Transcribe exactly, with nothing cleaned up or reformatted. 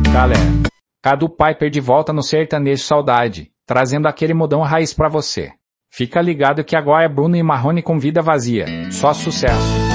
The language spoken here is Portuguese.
Galera, Cadu Piper de volta no Sertanejo Saudade, trazendo aquele modão raiz pra você. Fica ligado que agora é Bruno e Marrone com Vida Vazia. Só sucesso.